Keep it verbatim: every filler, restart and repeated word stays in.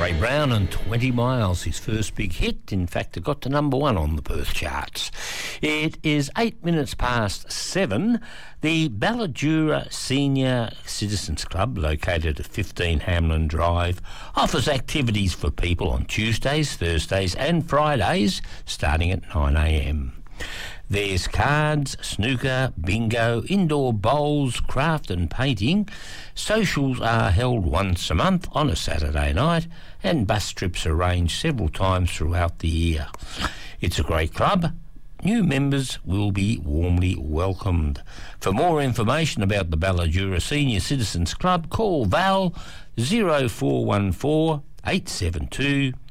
Ray Brown and twenty miles, his first big hit. In fact, it got to number one on the Perth charts. It is eight minutes past seven. The Balladura Senior Citizens Club, located at fifteen Hamlin Drive, offers activities for people on Tuesdays, Thursdays and Fridays, starting at nine a m. There's cards, snooker, bingo, indoor bowls, craft and painting. Socials are held once a month on a Saturday night, and bus trips arranged several times throughout the year. It's a great club. New members will be warmly welcomed. For more information about the Balladura Senior Citizens Club, call Val zero four one four eight seven two